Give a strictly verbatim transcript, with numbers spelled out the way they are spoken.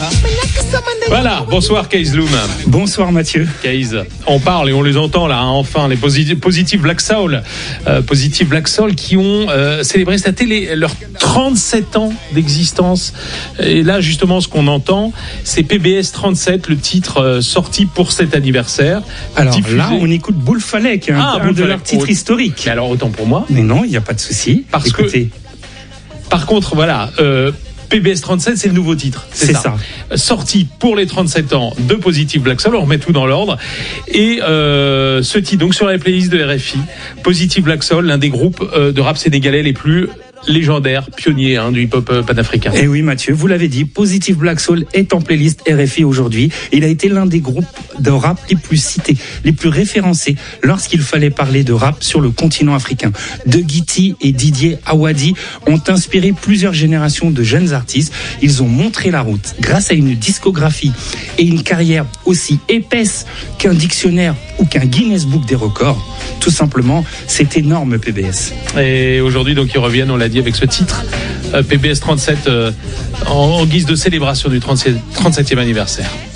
Voilà, bonsoir Keïs Loum. Bonsoir Mathieu. Keïs, on parle et on les entend là, hein, enfin, les Positive, Positive Black Soul, euh, Positive Black Soul qui ont euh, célébré cette télé, leurs trente-sept ans d'existence. Et là, justement, ce qu'on entend, c'est P B S trente-sept, le titre euh, sorti pour cet anniversaire. Alors diffusé. Là, on écoute Boulfalek, hein, ah, un de leurs titres oh, historiques. Mais alors, autant pour moi. Mais non, il n'y a pas de souci. Parce Écoutez. que, par contre, voilà... Euh, P B S trente-sept, c'est le nouveau titre. C'est, c'est ça. ça. Sorti pour les trente-sept ans de Positive Black Soul. On remet tout dans l'ordre. Et euh, ce titre, donc sur la playlist de R F I, Positive Black Soul, l'un des groupes euh, de rap sénégalais les plus légendaires, pionniers hein, du hip-hop euh, panafricain. Et oui Mathieu, vous l'avez dit, Positive Black Soul est en playlist R F I aujourd'hui. Il a été l'un des groupes de rap les plus cités, les plus référencés lorsqu'il fallait parler de rap sur le continent africain. De Guiti et Didier Awadi ont inspiré plusieurs générations de jeunes artistes. Ils ont montré la route grâce à une discographie et une carrière aussi épaisse qu'un dictionnaire ou qu'un Guinness Book des records. Tout simplement, c'est énorme P B S. Et aujourd'hui, donc, ils reviennent, on l'a dit, avec ce titre, euh, P B S trente-sept, euh, en, en guise de célébration du trente-septième anniversaire.